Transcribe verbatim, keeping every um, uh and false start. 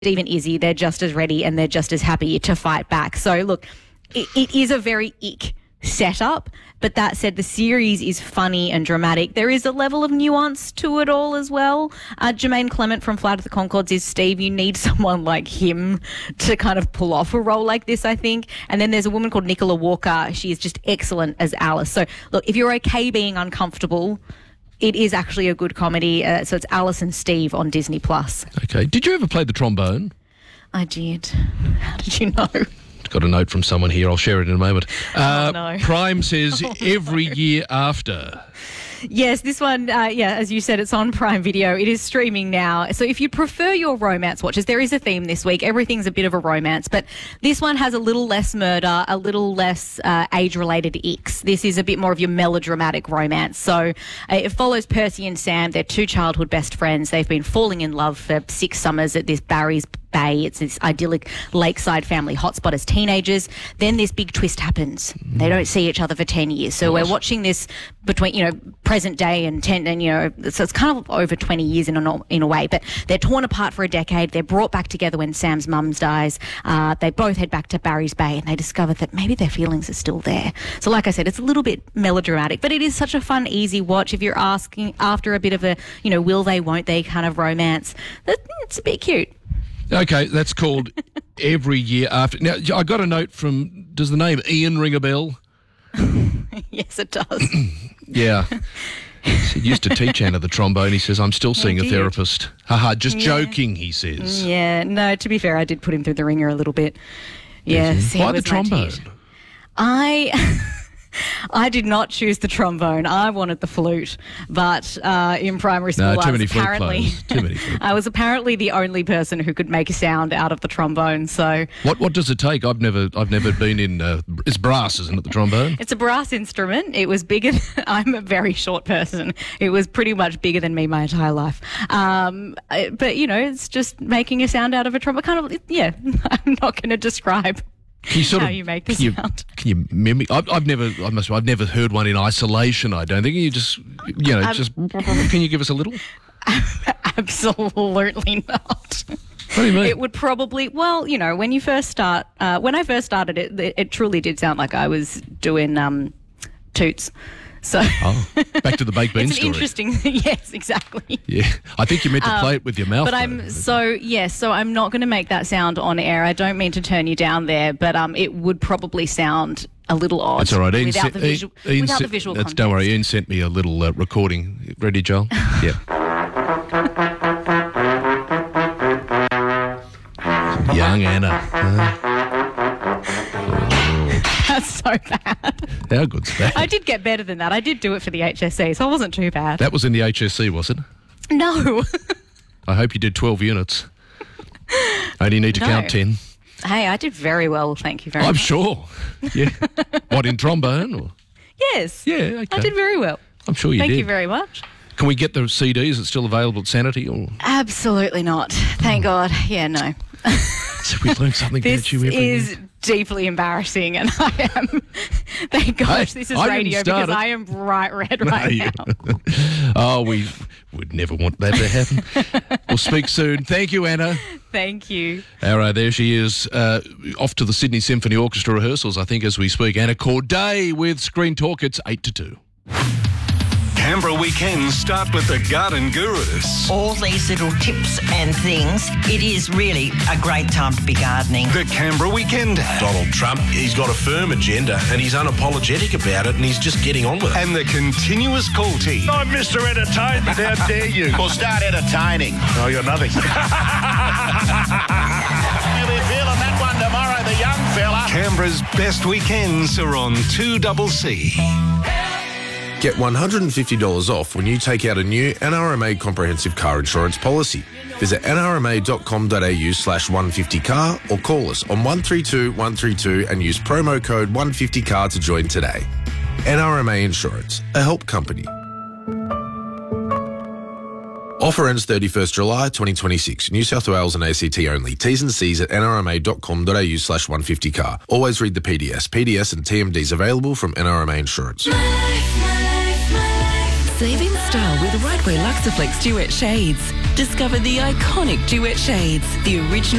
even Izzy, they're just as ready and they're just as happy to fight back. So, look, it, it is a very ick setup, but that said, the series is funny and dramatic. There is a level of nuance to it all as well. Uh, Jermaine Clement from Flight of the Conchords is Steve. You need someone like him to kind of pull off a role like this, I think. And then there's a woman called Nicola Walker. She is just excellent as Alice. So, look, if you're okay being uncomfortable, it is actually a good comedy. Uh, so it's Alice and Steve on Disney Plus. Okay. Did you ever play the trombone? I did. How did you know? Got a note from someone here. I'll share it in a moment. Uh, oh, no. Prime says every year after. Yes, this one, uh, yeah, as you said, it's on Prime Video. It is streaming now. So if you prefer your romance watches, there is a theme this week. Everything's a bit of a romance, but this one has a little less murder, a little less uh, age-related icks. This is a bit more of your melodramatic romance. So uh, it follows Percy and Sam. They're two childhood best friends. They've been falling in love for six summers at this Barry's Bay. It's this idyllic lakeside family hotspot as teenagers. Then this big twist happens. Mm. They don't see each other for ten years. So what? We're watching this between, you know, present day and ten, and, you know, so it's kind of over twenty years in a, in a way, but they're torn apart for a decade. They're brought back together when Sam's mum dies. Uh, they both head back to Barry's Bay and they discover that maybe their feelings are still there. So like I said, it's a little bit melodramatic, but it is such a fun, easy watch if you're asking after a bit of a, you know, will they, won't they kind of romance. It's a bit cute. Okay, that's called Every Year After. Now, I got a note from, does the name Ian ring a bell? Yes, it does. Yeah. He used to teach Anna the trombone. He says, I'm still seeing a therapist. Haha, just yeah. joking, he says. Yeah, no, to be fair, I did put him through the ringer a little bit. Yes. Why the trombone? I... I did not choose the trombone. I wanted the flute, but uh, in primary school, no, too I was many apparently flute too many flute I was apparently the only person who could make a sound out of the trombone. So, what what does it take? I've never I've never been in. Uh, it's brass, isn't it? The trombone. It's a brass instrument. It was bigger. Than, I'm a very short person. It was pretty much bigger than me my entire life. Um, but you know, it's just making a sound out of a trombone. Kind of, yeah. I'm not going to describe. Can you sort how of, you make the can sound? You, can you mimic? I've, I've never, I must, I've never heard one in isolation. I don't think. Can you just, you know, um, just. Can you give us a little? Absolutely not. What do you mean? It would probably, well, you know, when you first start, uh, when I first started it, it, it truly did sound like I was doing um, toots. So oh, back to the baked bean it's story. An interesting, yes, exactly. Yeah, I think you meant to play um, it with your mouth. But though. I'm so yes, yeah, so I'm not going to make that sound on air. I don't mean to turn you down there, but um, it would probably sound a little odd. That's all right. Ian without sent, the visual, Ian without sent, the visual that's, context. Don't worry, Ian sent me a little uh, recording. Ready, Joel? Yeah. Young Anna. Uh, That's so bad. How good's that? I did get better than that. I did do it for the H S C, so it wasn't too bad. That was in the H S C, was it? No. I hope you did twelve units. Only need to no. count ten. Hey, I did very well, thank you very I'm much. I'm sure. Yeah. What, in trombone? Or? Yes. Yeah, okay. I did very well. I'm sure you thank did. Thank you very much. Can we get the C Ds? Is it still available at Sanity? Or? Absolutely not. Thank God. Yeah, no. So we've learned something this about you every is week. Deeply embarrassing, and I am, thank gosh, hey, this is I radio because it. I am bright red right no, now. Oh, we would never want that to happen. We'll speak soon. Thank you, Anna. Thank you. All right, there she is, uh, off to the Sydney Symphony Orchestra rehearsals, I think, as we speak. Anna Corday with Screen Talk. It's eight to two. Canberra weekends start with the Garden Gurus. All these little tips and things, it is really a great time to be gardening. The Canberra Weekend. Donald Trump, he's got a firm agenda and he's unapologetic about it and he's just getting on with it. And the continuous call team. I'm Mister Entertainment, how dare you? Well, start entertaining. Oh, you're nothing. You'll be feeling that one tomorrow, the young fella. Canberra's best weekends are on two C C. Get one hundred fifty dollars off when you take out a new N R M A comprehensive car insurance policy. Visit nrma.com.au slash 150car or call us on one three two one three two and use promo code one fifty car to join today. N R M A Insurance, a help company. Offer ends thirty-first July twenty twenty-six. New South Wales and A C T only. T's and C's at nrma.com.au slash 150car. Always read the P D S. P D S and T M Ds available from N R M A Insurance. Saving style with Right Way Luxaflex Duet Shades. Discover the iconic duet shades, the original